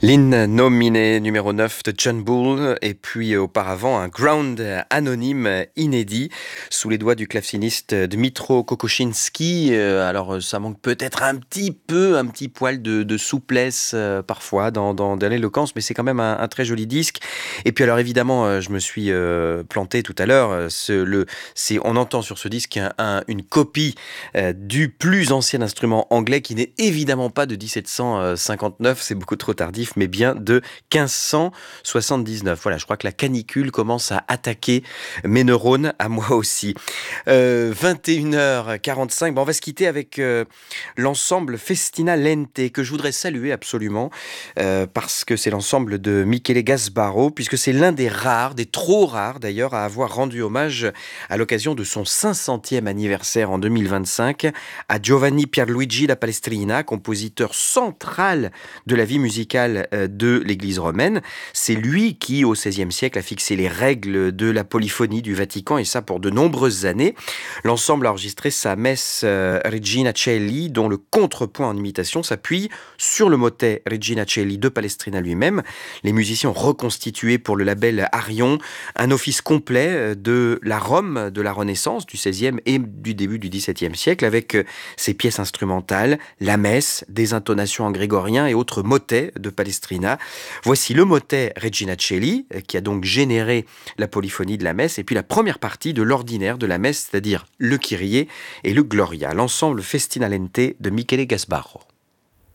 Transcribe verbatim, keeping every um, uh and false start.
L'In Nomine numéro neuf de John Bull, et puis euh, auparavant un ground anonyme euh, inédit sous les doigts du claveciniste Dmytro Kokoschinski. Euh, alors euh, ça manque peut-être un petit peu, un petit poil de, de souplesse euh, parfois dans, dans, dans l'éloquence, mais c'est quand même un, un très joli disque. Et puis alors évidemment, euh, je me suis euh, planté tout à l'heure. euh, Ce, le, c'est, on entend sur ce disque un, un- une copie euh, du plus ancien instrument anglais qui n'est évidemment pas de dix-sept cent cinquante-neuf, c'est beaucoup trop tardif, mais bien de quinze cent soixante-dix-neuf. Voilà, je crois que la canicule commence à attaquer mes neurones, à moi aussi. Euh, vingt et une heures quarante-cinq, bon, on va se quitter avec euh, l'ensemble Festina Lente, que je voudrais saluer absolument, euh, parce que c'est l'ensemble de Michele Gasbaro, puisque c'est l'un des rares, des trop rares d'ailleurs, à avoir rendu hommage à l'occasion de son cinq centième anniversaire en deux mille vingt-cinq à Giovanni Pierluigi da Palestrina, compositeur central de la vie musicale euh, de l'Église romaine. C'est lui qui, au seizième siècle, a fixé les règles de la polyphonie du Vatican, et ça pour de nombreuses années. L'ensemble a enregistré sa messe euh, Regina Coeli, dont le contrepoint en imitation s'appuie sur le motet Regina Coeli de Palestrina lui-même. Les musiciens ont reconstitué pour le label Arion un office complet euh, de la Rome de la Renaissance, du seizième et du début du dix-septième siècle, avec euh, ses pièces instrumentales, la messe, des intonations en grégorien et autres motets de Palestrina. Voici le motet Regina Coeli, euh, qui a donc généré la polyphonie de la messe, et puis la première partie de l'ordinaire de la messe, c'est-à-dire le Kyrie et le Gloria, l'ensemble Festina Lente de Michele Gasbaro.